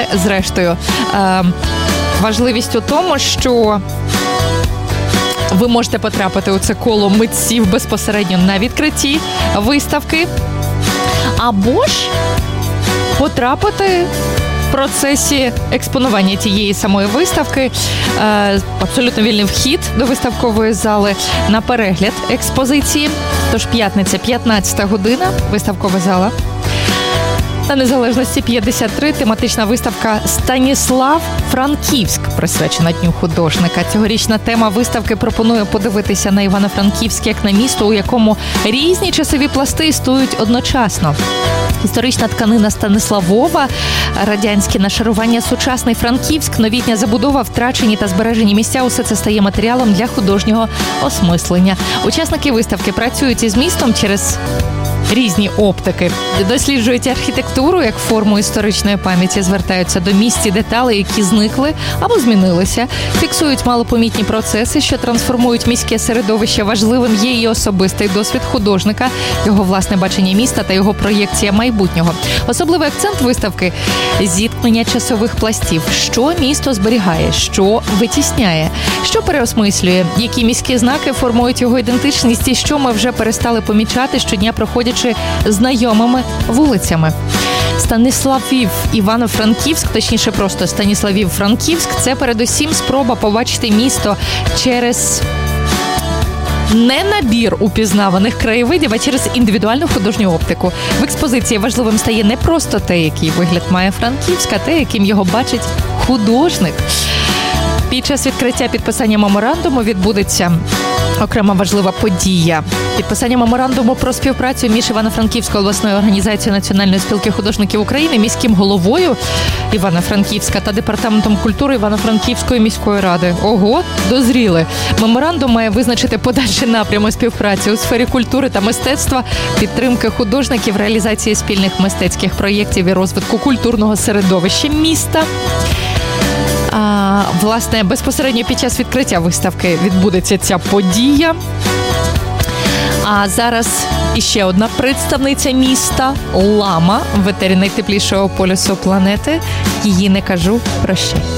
зрештою, важливість у тому, що ви можете потрапити у це коло митців безпосередньо на відкритті виставки, або ж потрапити в процесі експонування тієї самої виставки, абсолютно вільний вхід до виставкової зали на перегляд експозиції. Тож п'ятниця, 15 година, виставкова зала. На Незалежності 53 тематична виставка «Станіслав Франківськ», присвячена Дню художника. Цьогорічна тема виставки пропонує подивитися на Івано-Франківськ як на місто, у якому різні часові пласти існують одночасно. Історична тканина Станиславова, радянське нашарування, сучасний Франківськ, новітня забудова, втрачені та збережені місця – усе це стає матеріалом для художнього осмислення. Учасники виставки працюють із містом через різні оптики, досліджують архітектуру як форму історичної пам'яті, звертаються до місць і деталей, які зникли або змінилися, фіксують малопомітні процеси, що трансформують міське середовище. Важливим є і особистий досвід художника, його власне бачення міста та його проєкція майбутнього. Особливий акцент виставки – зіткнення часових пластів. Що місто зберігає, що витісняє, що переосмислює, які міські знаки формують його ідентичність і що ми вже перестали помічати щодня, проходячи знайомими вулицями. Станіславів Івано-Франківськ, точніше просто Станіславів-Франківськ – це передусім спроба побачити місто через не набір упізнаваних краєвидів, а через індивідуальну художню оптику. В експозиції важливим стає не просто те, який вигляд має Франківськ, а те, яким його бачить художник. Під час відкриття підписання меморандуму відбудеться окрема важлива подія. Підписання меморандуму про співпрацю між Івано-Франківською обласною організацією Національної спілки художників України, міським головою Івано-Франківська та Департаментом культури Івано-Франківської міської ради. Ого, дозріли. Меморандум має визначити подальші напрями співпраці у сфері культури та мистецтва, підтримки художників, реалізації спільних мистецьких проєктів і розвитку культурного середовища міста. Власне, безпосередньо під час відкриття виставки відбудеться ця подія. А зараз іще одна представниця міста – Лама в етері найтеплішого полюсу планети. Її не кажу, прощай.